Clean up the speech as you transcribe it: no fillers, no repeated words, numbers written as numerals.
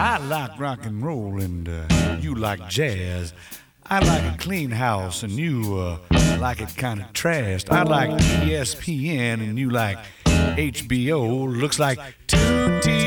I like rock and roll and you like jazz. I like a clean house and you like it kind of trashed. I like ESPN and you like HBO. Looks like two